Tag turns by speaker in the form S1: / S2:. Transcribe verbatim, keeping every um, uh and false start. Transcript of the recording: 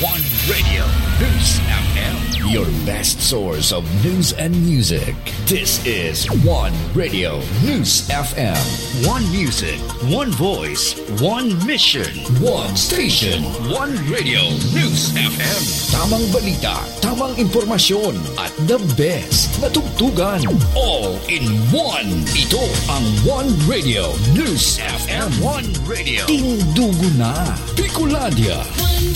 S1: One Radio News F M, your best source of news and music. This is One Radio News F M. One music, one voice, one mission, one station, One Radio News F M. Tamang balita, tamang impormasyon, at the best na tugtugan. All in one. Ito ang One Radio News F M. One Radio. Tindugo na. Bicolandia.